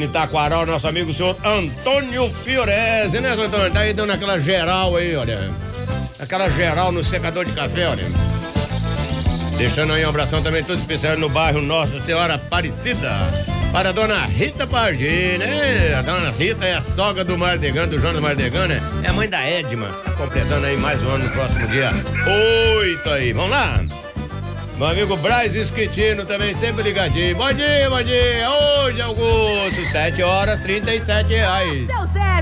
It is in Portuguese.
em Itaquaral, nosso amigo o senhor Antônio Fiorese, né, seu Antônio? Tá aí dando aquela geral aí, olha. Aquela geral no secador de café, olha. Deixando aí um abração também todo especial no bairro Nossa Senhora Aparecida. Para a dona Rita Pardi, né? A dona Rita é a sogra do Mardegan, do Jonas Mardegan, né? É a mãe da Edma. Tá completando aí mais um ano no próximo dia 8 aí. Vamos lá? Meu amigo Braz Esquitino também sempre ligadinho. Bom dia, bom dia. Hoje, Augusto, 7h37. Seu Sérgio.